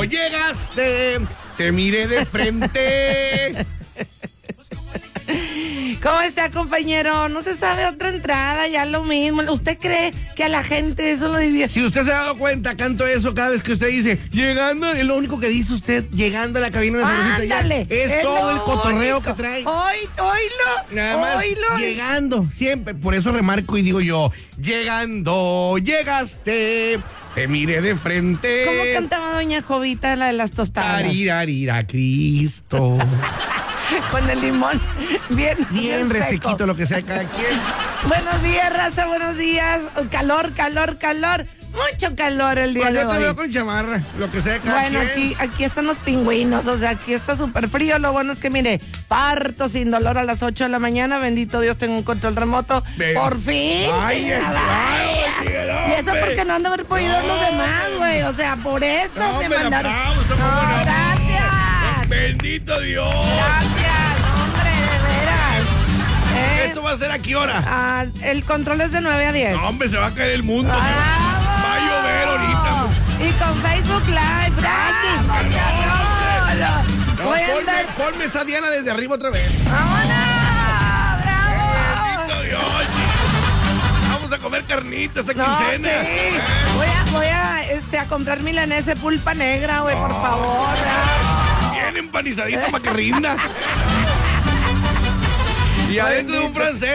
llegaste, te miré de frente. ¿Cómo está, compañero? No se sabe otra entrada, ya lo mismo. ¿Usted cree que a la gente eso lo divierte? Si usted se ha dado cuenta, canto eso cada vez que usted dice, llegando, es lo único que dice usted, llegando a la cabina de Sabrosita. Ándale, es todo el cotorreo único que trae. Oílo. Nada más llegando, siempre. Por eso remarco y digo yo, llegando, llegaste, te miré de frente. ¿Cómo cantaba doña Jovita la de las tostadas? Arirarira, Cristo. Con el limón bien resequito seco. lo que sea cada quien. Buenos días, raza, buenos días. Calor. Mucho calor el día Pues de yo te hoy. veo con chamarra, lo que sea cada Bueno, quien. aquí están los pingüinos, o sea, aquí está súper frío. Lo bueno es que, mire, parto sin dolor a las 8 de la mañana. Bendito Dios, tengo un control remoto. Ven. Por fin. Vaya. Y eso porque no han de haber podido los demás, güey. O sea, por eso No, me me mandaron. aplauso, No, cómo no. gracias. Bendito Dios. Gracias, hombre, de veras. ¿Esto va a ser a qué hora? El control es de 9 a 10. No, hombre, se va a caer el mundo. ¡Bravo! Va a llover ahorita. Y con Facebook Live. ¡Bravo! No, Voy a andar. ponme esa Diana desde arriba otra vez. ¡Vámonos! ¡Bravo! Bendito Dios. Vamos a comer carnita esta No, quincena. sí. Voy a comprar milanesa pulpa negra, güey, por favor. Bien empanizadita para que rinda. Y adentro de un francés.